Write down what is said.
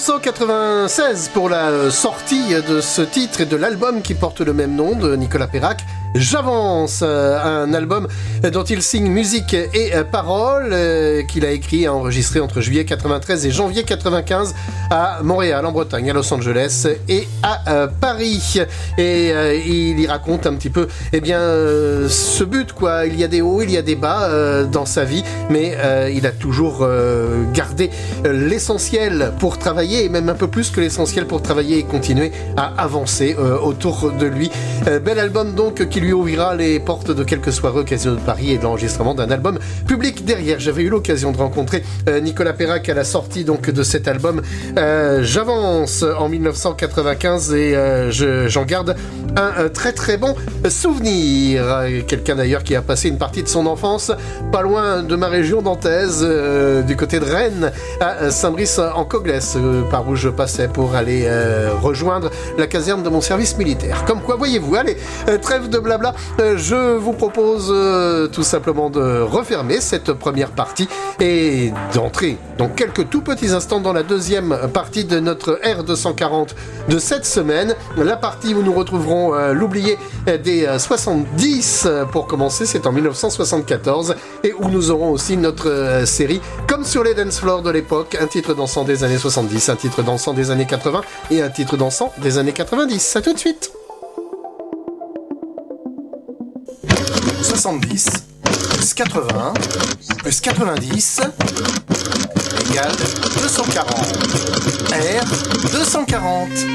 1996 pour la sortie de ce titre et de l'album qui porte le même nom de Nicolas Perrac. J'avance, un album dont il signe musique et paroles, qu'il a écrit et enregistré entre juillet 93 et janvier 95 à Montréal, en Bretagne, à Los Angeles et à Paris. Et il y raconte un petit peu, ce but, quoi. Il y a des hauts, il y a des bas dans sa vie, mais il a toujours gardé l'essentiel pour travailler, et même un peu plus que l'essentiel pour travailler et continuer à avancer autour de lui. Bel album donc qui lui ouvrira les portes de quelques soirées au Casino de Paris et de l'enregistrement d'un album public derrière. J'avais eu l'occasion de rencontrer Nicolas Perrac à la sortie donc de cet album J'avance en 1995 et j'en garde un très très bon souvenir. Quelqu'un d'ailleurs qui a passé une partie de son enfance pas loin de ma région nantaise, du côté de Rennes, à Saint-Brice-en-Coglès, par où je passais pour aller rejoindre la caserne de mon service militaire. Comme quoi, voyez-vous, allez, trêve de blabla, je vous propose tout simplement de refermer cette première partie et d'entrer dans quelques tout petits instants dans la deuxième partie de notre R240 de cette semaine, la partie où nous retrouverons l'oublié des 70 pour commencer, c'est en 1974, et où nous aurons aussi notre série comme sur les dance floors de l'époque, un titre dansant des années 70, un titre dansant des années 80 et un titre dansant des années 90. À tout de suite. 70 plus 80 plus 90 égale 240. R 240.